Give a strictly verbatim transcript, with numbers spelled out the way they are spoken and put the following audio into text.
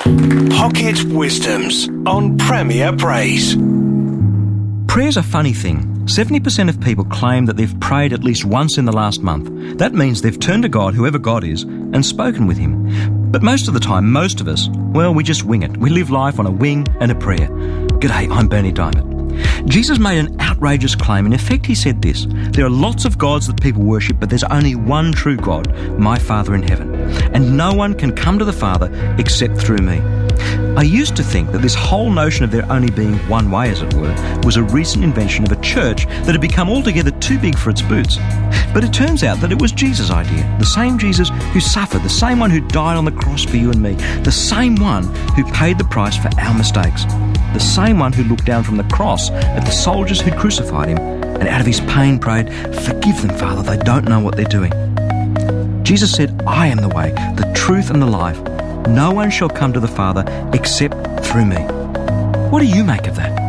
Pocket Wisdoms on Premier Praise. Prayer's a funny thing. seventy percent of people claim that they've prayed at least once in the last month. That means they've turned to God, whoever God is, and spoken with Him. But most of the time, most of us, well, we just wing it. We live life on a wing and a prayer. G'day, I'm Bernie Diamond. Jesus made an outrageous claim. In effect, He said this: there are lots of gods that people worship, but there's only one true God, my Father in heaven. And no one can come to the Father except through me. I used to think that this whole notion of there only being one way, as it were, was a recent invention of a church that had become altogether too big for its boots. But it turns out that it was Jesus' idea. The same Jesus who suffered, the same one who died on the cross for you and me, the same one who paid the price for our mistakes, the same one who looked down from the cross at the soldiers who'd crucified Him and out of His pain prayed, "Forgive them, Father, they don't know what they're doing." Jesus said, "I am the way, the truth and the life. No one shall come to the Father except through me." What do you make of that?